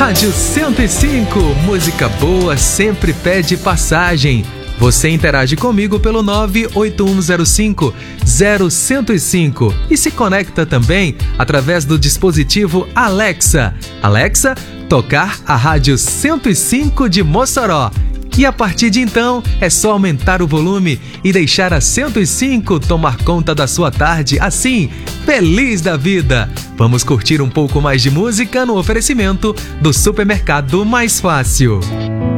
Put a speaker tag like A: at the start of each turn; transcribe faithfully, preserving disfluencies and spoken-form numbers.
A: Rádio cento e cinco, música boa sempre pede passagem. Você interage comigo pelo nove oito um zero cinco zero zero zero cinco e se conecta também através do dispositivo Alexa. Alexa, tocar a Rádio cento e cinco de Mossoró. E a partir de então, é só aumentar o volume e deixar a cento e cinco tomar conta da sua tarde, assim, feliz da vida. Vamos curtir um pouco mais de música no oferecimento do Supermercado Mais Fácil.